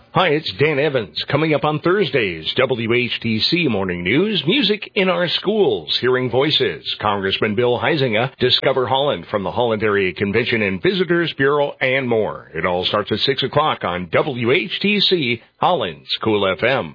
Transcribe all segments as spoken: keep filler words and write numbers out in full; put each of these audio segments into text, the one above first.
Hi, it's Dan Evans. Coming up on Thursdays, W H T C Morning News, music in our schools, hearing voices, Congressman Bill Huizenga, Discover Holland from the Holland Area Convention and Visitors Bureau, and more. It all starts at six o'clock on W H T C, Holland's Cool F M.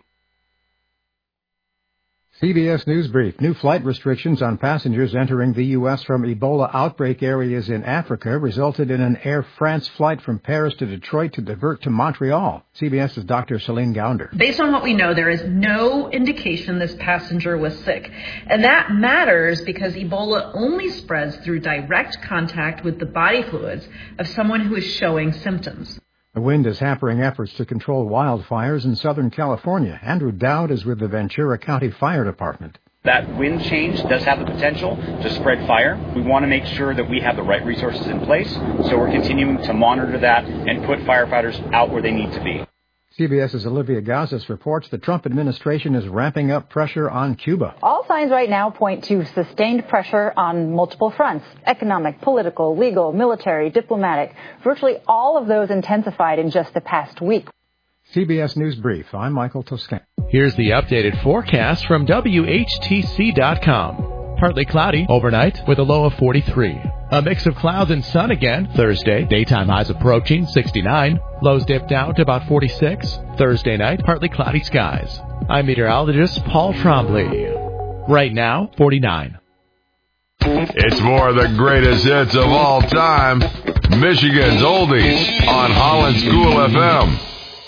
C B S News Brief. New flight restrictions on passengers entering the U S from Ebola outbreak areas in Africa resulted in an Air France flight from Paris to Detroit to divert to Montreal. CBS's Doctor Celine Gounder. Based on what we know, there is no indication this passenger was sick. And that matters because Ebola only spreads through direct contact with the body fluids of someone who is showing symptoms. The wind is hampering efforts to control wildfires in Southern California. Andrew Dowd is with the Ventura County Fire Department. That wind change does have the potential to spread fire. We want to make sure that we have the right resources in place, so we're continuing to monitor that and put firefighters out where they need to be. CBS's Olivia Gazis reports the Trump administration is ramping up pressure on Cuba. All signs right now point to sustained pressure on multiple fronts: economic, political, legal, military, diplomatic. Virtually all of those intensified in just the past week. C B S News Brief. I'm Michael Toscan. Here's the updated forecast from W H T C dot com. Partly cloudy overnight with a low of forty-three. A mix of clouds and sun again Thursday. Daytime highs approaching sixty-nine. Lows dip down to about forty-six. Thursday night, partly cloudy skies. I'm meteorologist Paul Trombley. Right now, forty-nine. It's more of the greatest hits of all time. Michigan's Oldies on Holland's Cool F M.